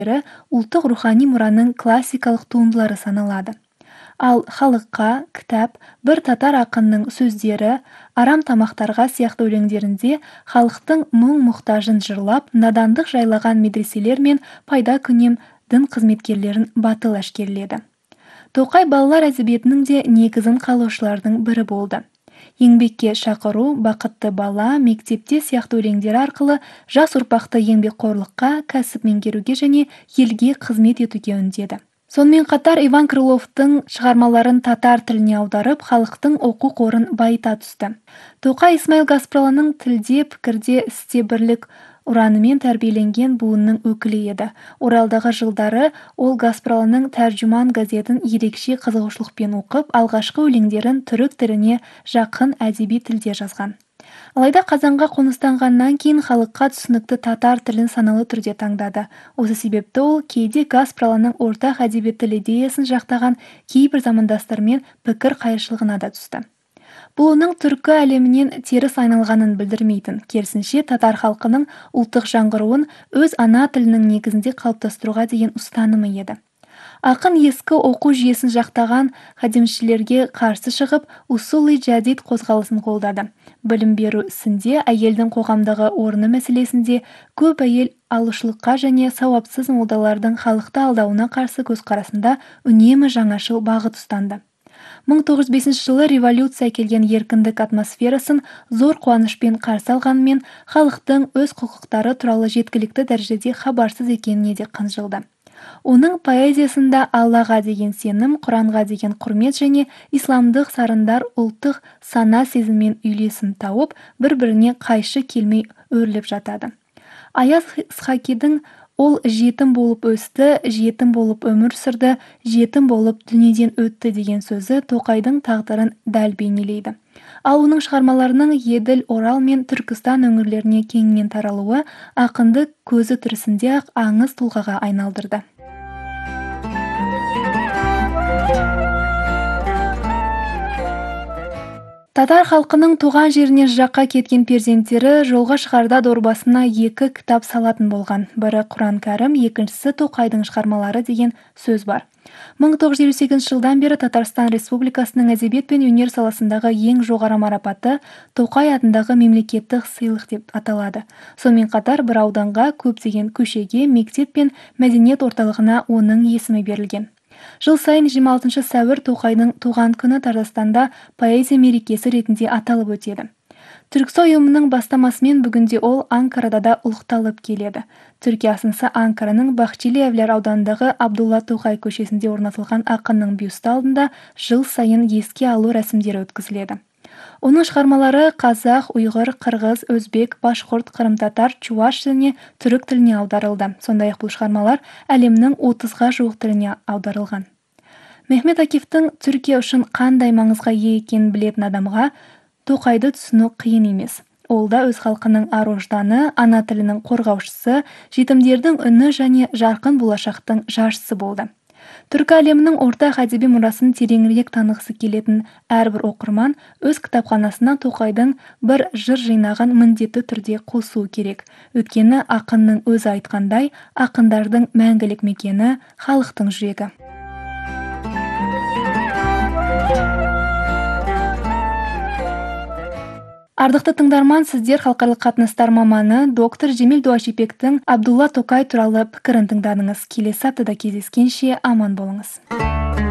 ұлттық рухани мұраның классикалық туындылары саналады. Ал халыққа кітап бір татар ақынның сөздері, арам тамақтарға сияқты өлеңдерінде халықтың мұң-мұқтажын жырлап, надандық жайлаған медреселер мен пайда күнем дін қызметкерлерін батыл әшкереледі. Тоқай балалар әдебиетінің де негізін қалаушылардың бірі болды. Еңбекке шақыру, бақытты бала, мектепте сияқты өлеңдері арқылы жас ұрпақты еңбекқорлыққа, кәсіп меңгеруге және елге қызмет етуге үндеді. Сонымен қатар Иван Крыловтың шығармаларын татар тіліне аударып, халықтың оқу қорын байыта түсті. Тоқай Исмаил Гаспраланың тілде, пікірде, істе бірлік ұранымен тәрбиеленген буынның өкілі еді. Оралдағы жылдары ол Гаспраланың Тәржуман газетін ерекше қызығушылықпен оқып, алғашқы өлеңдерін түрік тіліне жақын әдеби тілде жазған. Алайда Қазанға қоныстанғаннан кейін халыққа түсінікті татар тілін саналы түрде таңдады. Осы себепті ол кейде Гаспраланың ортақ әдеби тіл идеясын жақтаған кейбір замандастармен пікір қайшылығына да түсті. Бұл оның түркі әлемінен теріс айналғанын білдірмейтін, керісінше татар халқының ұлттық жаңғыруын өз ана тілінің негізінде қалыптастыруға деген ұстанымы еді. Ақын ескі оқу жүйесін жақтаған хадимшілерге қарсы шығып, усул-и жадид қозғалысын қолдады. Білім беру ісінде, әйелдің қоғамдағы орны мәселесінде көп әйел алушылыққа және сауапсыз молдалардың халықты алдауына қарсы көзқарасында үнемі жаңашыл бағыт ұстанды. 1905 жылы революция келген еркіндік атмосферасын зор қуанышпен қарсы алғанымен, халықтың өз құқықтары туралы жеткілікті дәрежеде хабарсыз екеніне де қынжылды. Оның поэзиясында Аллаға деген сенім, Құранға деген құрмет және исламдық сарындар ұлттық сана сезіммен үйлесім тауып, бір-біріне қайшы келмей өріліп жатады. Аяз Исхакидің «Ол жетім болып өсті, жетім болып өмір сүрді, жетім болып дүниеден өтті» деген сөзі Тоқайдың тағдырын дәл бейнелейді. Ал оның шығармаларының Еділ, Орал мен Түркістан өңірлеріне кеңінен таралуы ақынды көзі тірісінде-ақ аңыз тұлғаға айналдырды. Татар халқының туған жеріне жаққа кеткен перзенттері жолға шығарда дорбасына 2 кітап салатын болған. Бірі Құран кәрім, екіншісі Тоқайдың шығармалары деген сөз бар. 1958 жылдан бері Татарстан Республикасының әдебиет пен өнер саласындағы ең жоғары марапаты Тоқай атындағы мемлекеттік сыйлық деп аталады. Сонымен қатар бір ауданға, көптеген көшеге, мектеп пен мәдениет орталығына оның есімі берілген. Жыл сайын 26 сәуір Тоқайдың туған күні Татарстанда поэзия мерекесі ретінде аталып өтеді. Түрксой ұйымының бастамасымен бүгінде ол Анкарада да ұлықталып келеді. Түркия астанасы Анкараның Бахчели Evler ауданындағы Абдулла Тоқай көшесінде орнатылған ақынның бюсті алдында жыл сайын еске алу рәсімдері өткізіледі. Оның шығармалары қазақ, ұйғыр, қырғыз, өзбек, башқұрт, қырым-татар, чуваш және түрік тіліне аударылды. Сондай-ақ бұл шығармалар әлемнің 30-ға жуық тіліне аударылған. Мехмет Акифтің Түркия үшін қандай маңызға ие екенін білетін адамға Тоқайды түсіну қиын емес. Ол да өз халқының ар-ожданы, ана тілінің қорғаушысы, жетімдердің үні және жарқын болашақтың жаршысы болды. Түркі әлемінің ортақ әдеби мұрасын тереңірек танығысы келетін әрбір оқырман өз кітапханасына Тоқайдың бір жыр жинағын міндетті түрде қосуы керек. Өйткені ақынның өзі айтқандай, ақындардың мәңгілік мекені халықтың жүрегі. Ардақты тыңдарман, сіздер халықаралық қатынастар маманы доктор Жемил Дуашипектің Абдулла Тоқай туралы пікірін тыңдадыңыз. Келесі аптада кездескенше аман болыңыз.